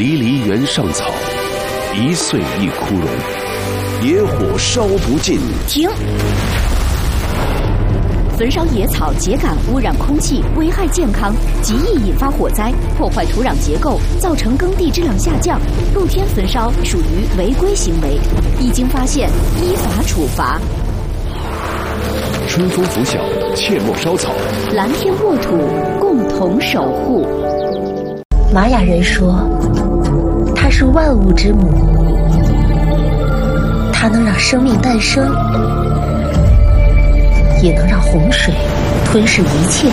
离离原上草，一岁一枯荣。野火烧不尽。 停！焚烧野草秸秆污染空气，危害健康，极易引发火灾，破坏土壤结构，造成耕地质量下降。露天焚烧属于违规行为，一经发现依法处罚。 春风拂晓，切莫烧草。 蓝天沃土，共同守护。 玛雅人说，它是万物之母，它能让生命诞生，也能让洪水吞噬一切。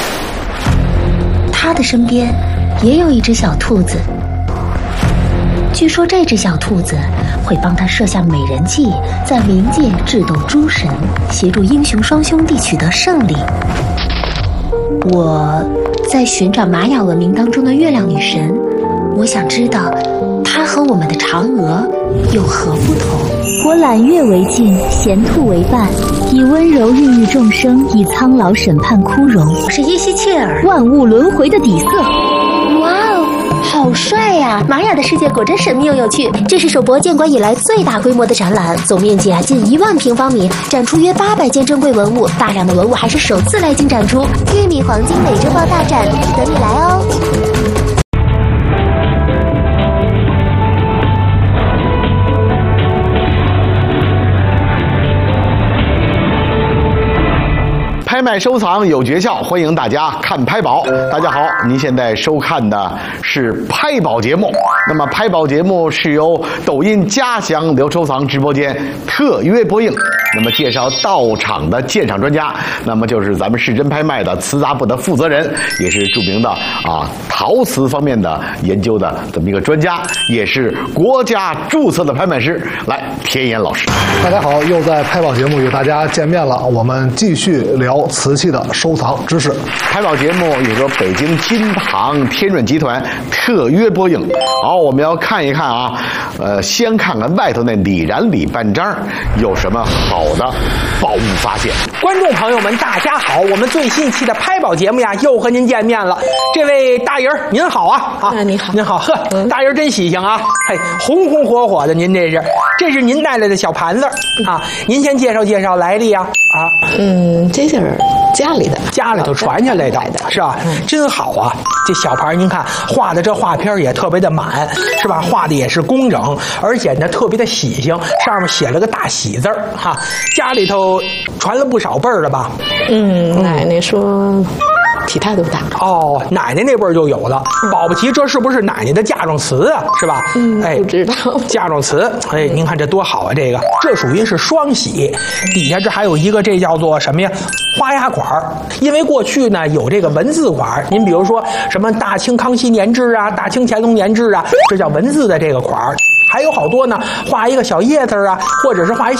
他的身边也有一只小兔子，据说这只小兔子会帮他设下美人计，在冥界智斗诸神，协助英雄双兄弟取得胜利。我在寻找玛雅文明当中的月亮女神，我想知道她和我们的嫦娥有何不同。 我揽月为镜，衔兔为伴，以温柔孕育众生，以苍老审判枯荣。 我是耶西切尔， 万物轮回的底色。 哇哦，好帅呀！玛雅的世界果真神秘又有趣。这是首博建馆以来最大规模的展览，总面积近1万平方米，展出约800件珍贵文物，大量的文物还是首次来京展出。玉米黄金美洲豹大展，等你来哦！ 拍卖收藏有诀窍，欢迎大家看拍宝。大家好，您现在收看的是拍宝节目。那么拍宝节目是由抖音嘉祥聊收藏直播间特约播映。那么介绍到场的鉴赏专家，那么就是咱们市真拍卖的瓷杂部的负责人，也是著名的陶瓷方面的研究的这么一个专家，也是国家注册的拍卖师。来，田岩老师。 大家好，又在拍宝节目与大家见面了。我们继续聊瓷器的收藏知识。 拍宝节目有个北京金堂天润集团特约播映。好，我们要看一看先看看外头那李然李半张有什么好的宝物发现。 观众朋友们，大家好，我们最新一期的拍宝节目呀，又和您见面了。这位大爷您好啊！ 你好， 您好，呵，大爷真喜庆啊！嘿，红红火火的，您这是您带来的小盘子啊？您先介绍介绍来历呀？ 这是家里头传下来的，是吧？真好啊！这小盘您看画的这画片也特别的满，是吧？画的也是工整，而且呢特别的喜庆，上面写了个大喜字哈。家里头传了不少辈儿了吧？ 奶奶说体态都大哦，奶奶那辈儿就有了。保不齐这是不是奶奶的嫁妆瓷啊？是吧？ 不知道嫁妆瓷。哎，您看这多好啊！这属于是双喜，底下这还有一个，这叫做什么呀？花押款。因为过去呢有这个文字款，您比如说什么大清康熙年制啊，大清乾隆年制啊，这叫文字的这个款。还有好多呢，画一个小叶子啊，或者是画一